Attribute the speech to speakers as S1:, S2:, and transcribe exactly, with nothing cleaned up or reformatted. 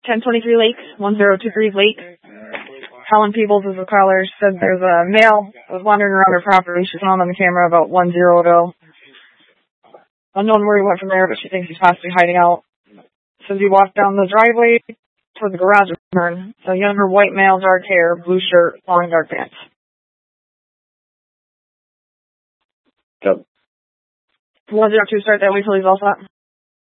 S1: ten twenty-three Lake, one zero two three Lake. Helen Peebles is the caller. Said there's a male that was wandering around her property. She found on the camera about one zero ago. Unknown where he went from there, but she thinks he's possibly hiding out. Says he walked down the driveway toward the garage turn. So younger white male, dark hair, blue shirt, long dark pants.
S2: Yep.
S1: one zero two, start that way till he's all set.